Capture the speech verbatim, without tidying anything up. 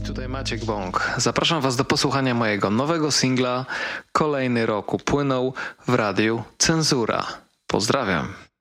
Tutaj Maciek Bąk. Zapraszam Was do posłuchania mojego nowego singla. Kolejny rok upłynął w radiu Cenzura. Pozdrawiam.